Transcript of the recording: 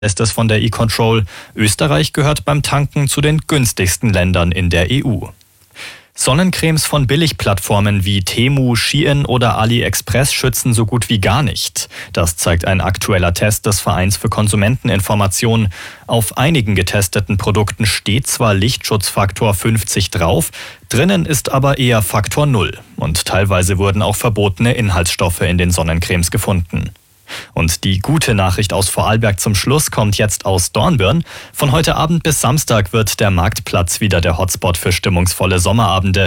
ist es von der E-Control. Österreich gehört beim Tanken zu den günstigsten Ländern in der EU. Sonnencremes von Billigplattformen wie Temu, Shein oder AliExpress schützen so gut wie gar nicht. Das zeigt ein aktueller Test des Vereins für Konsumenteninformation. Auf einigen getesteten Produkten steht zwar Lichtschutzfaktor 50 drauf, drinnen ist aber eher Faktor 0. Und teilweise wurden auch verbotene Inhaltsstoffe in den Sonnencremes gefunden. Und die gute Nachricht aus Vorarlberg zum Schluss kommt jetzt aus Dornbirn. Von heute Abend bis Samstag wird der Marktplatz wieder der Hotspot für stimmungsvolle Sommerabende.